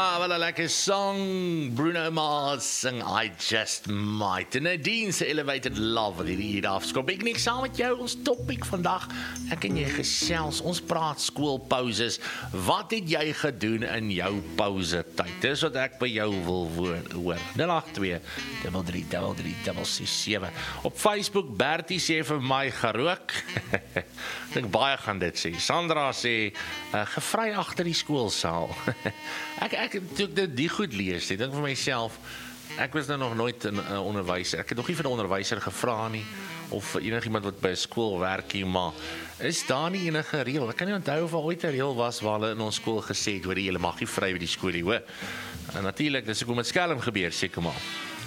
Wat 'n lekker song, Bruno Mars sing I Just Might. En Nadine se Elevated Love wat hierdie hier afskop. Ek niks saam met jou, ons topic vandag. Ek en jy gesels, ons praat skoolpauses. Wat het jy gedoen in jou pausetyd? Dis wat ek by jou wil hoor. 082-33-367. Op Facebook, Bertie sê vir my gerook. Ek dink baie gaan dit sê. Sandra sê, gevry agter die skoolsaal. Ek toe ek die goed lees, ek dink vir myself, ek was nou nog nooit 'n onderwyser, ek het nog nie vir 'n onderwyser gevra nie, of enigiemand wat by 'n skool werk nie, maar is daar nie enige reël? Ek kan nie onthou of ooit 'n reël was waar hulle in ons skool gesê het, hoor jy mag nie vry by die skool nie, hoor. En natuurlik, dis ook met skelm gebeur, seker maar.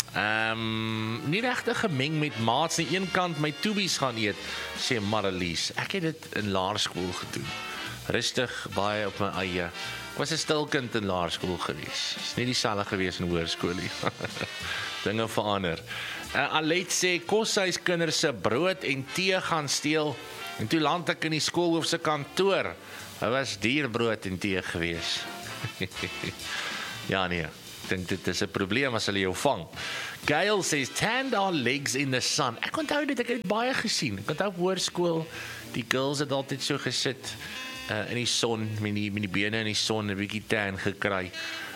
Nie regtig gemeng met maats aan die een kant my toebies gaan eet, sê Marlies. Ek het dit in laerskool gedoen. Rustig, baie op my eie. Ek was 'n stil kind in laerskool gewees. Is nie dieselfde gewees in hoërskool nie. Dinge verander. Alet sê koshuiskinders se brood en tee gaan steel en toe land ek in die skoolhoof se kantoor. Dit was dierbrood en tee gewees. Ja nee, ek dink dit is 'n probleem as hulle jou vang. Gail says tanned our legs in the sun. Ek onthou dit, ek het baie gesien. Ek onthou op hoërskool, die girls het altyd so gesit in die son, met die bene in die son, 'n bietjie tan gekry.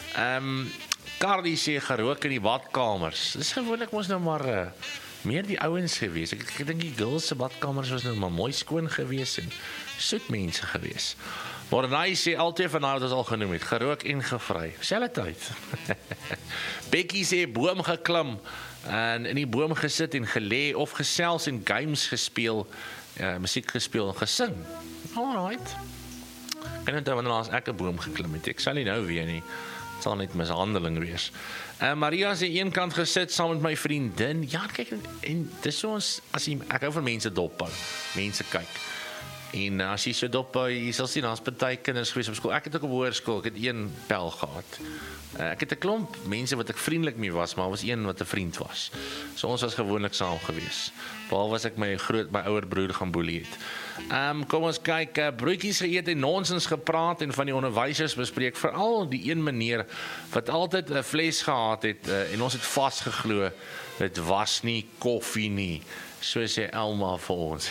Carly sê gerook in die badkamers. Dis gewoonlik mos nou maar meer die ouens gewees. Ek dink die girls se badkamers was nou maar mooi skoon gewees en soet mense gewees. Maar hy sê altyd van nou wat ons al genoem het, gerook en gevry. Selfde tyd. Becky sê boom geklim en in die boom gesit en gelê of gesels en games gespeel, musiek gespeel en gesing. Alright. Ek weet nou wanneer ek 'n boom geklim het. Ek sal nie nou weer nie. Het sal net mishandeling wees. Maria se een kant gesit saam met my vriendin. Ja, kyk en dis ons ek hou van mense dophou. Mense kyk. En as jy so dophou, jy sal sien daar's baie kinders gewees op skool. Ek het ook op hoërskool, ek het een pel gehad. Ek het 'n klomp mense wat ek vriendelik mee was, maar was een wat 'n vriend was. So ons was gewoonlik saam gewees. Behalwe as ek my ouer broer gaan boelie het. Kom ons kyk, broodjies geëet en nonsens gepraat en van die onderwysers bespreek, veral die een meneer wat altyd 'n fles gehad het en ons het vasgeglo, dit was nie koffie nie. So sê Elma vir ons.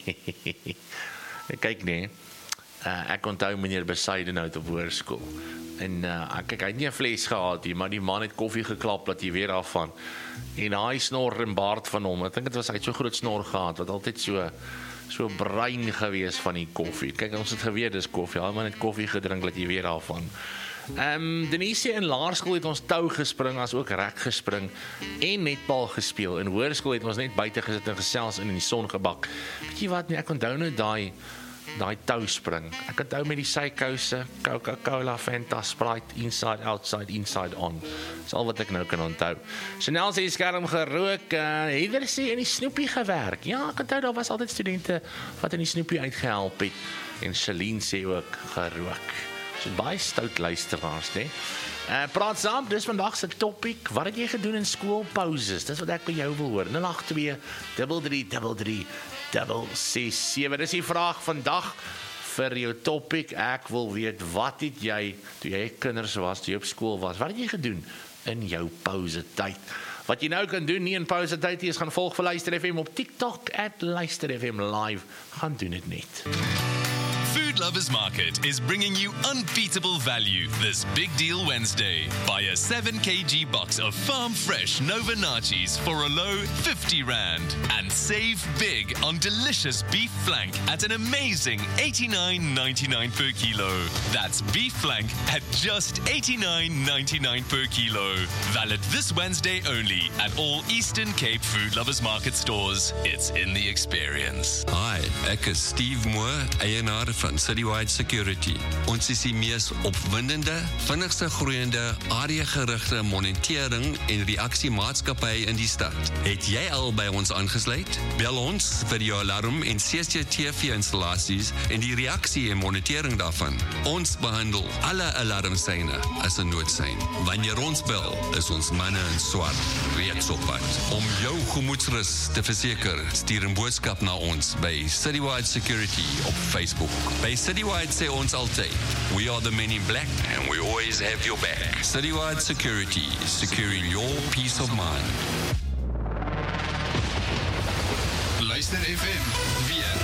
Kyk nee, ek onthou meneer Besuidenhout op hoërskool. En kyk, hy het nie 'n fles gehad nie, maar die man het koffie geklap, dat jy weer afvan. En hy snor en baard van hom, ek dink dit was, hy het so groot snor gehad, wat altyd so bruin gewees van die koffie. Kyk, ons het geweet, dis koffie, hy man het koffie gedrink, dat jy weer afvan. Denise in laerskool het ons tou gespring, as ook rek gespring en netbal gespeel. In hoërskool het ons net buite gesit en gesels en in die son gebak. Weet jy wat nie, ek onthou nou daai tou spring. Ek onthou met die sykouse, Coca-Cola, Fanta, Sprite, inside, outside, inside on. Dis al wat ek nou kan onthou. Chanel sê skerm gerook, Heather sê in die snoepie gewerk. Ja, ek onthou daar was altyd studente wat in die snoepie uitgehelp het. En Celine sê ook gerook. So baie stout luisteraars, né? Praat saam, dis vandag se topic. Wat het jy gedoen in skoolpauses? Dis wat ek by jou wil hoor. 082-33-367. Dis die vraag vandag vir jou topic. Ek wil weet, wat het jy, toe jy kinders was, toe jy op skool was, wat het jy gedoen in jou pausetyd? Wat jy nou kan doen, nie in pausetyd nie, is gaan volg vir Luister FM op TikTok @Luister FM live. Gaan doen dit net. Food Lovers Market is bringing you unbeatable value this Big Deal Wednesday. Buy a 7 kg box of farm fresh Nova Nachos for a low R50 and save big on delicious beef flank at an amazing $89.99 per kilo. That's beef flank at just $89.99 per kilo. Valid this Wednesday only at all Eastern Cape Food Lovers Market stores. It's in the experience. Hi, ek is Steve Moore, eienaar van Citywide Security. Ons is die mees opwindende, vinnigste groeiende, areagerigte monitering en reaksiemaatskappy in die stad. Het jy al by ons aangesluit? Bel ons vir jou alarm en CCTV installasies en die reaksie en monitering daarvan. Ons behandel alle alarmsyne as 'n noodsein. Wanneer ons bel, is ons manne in swart reeds op pad. Om jou gemoedsrus te verseker, stuur 'n boodskap na ons by Citywide Security op Facebook. By Citywide sê ons altyd, we are the men in black and we always have your back. Citywide Security, securing your peace of mind. Luister FM weer.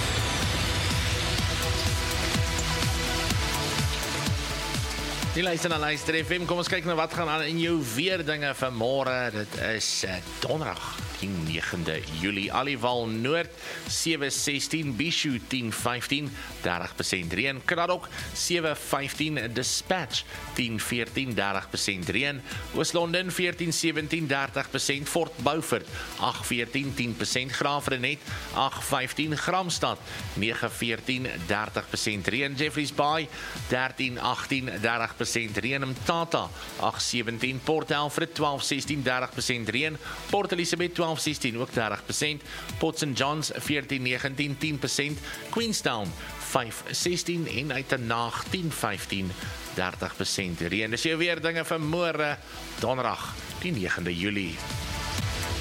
Die luister na Luister FM, kom ons kyk na wat gaan aan in jou weerdinge van môre. Dit is donderdag, die 9de Julie. Aliwal Noord 7:16, Bishu 10:15, 30% reën. Kraddock 7:15, Dispatch 10:14, 30% reën. Oos-London 14:17, 30%. Fort Beaufort 8:14, 10%. Graafrenet 8:15, Gramstad 9:14, 30% reën. Jeffreys Bay 13:18, 30% reën. Mtata 8:17, Port Alfred 12:16, 30% reën. Port Elizabeth 12:16, ook 30%. Port St John's 14:19, 10%. Queenstown 5:16 en Uitenaag 10:15, 30% reën. Dis jou weerdinge vir môre, donderdag, die 9de Julie.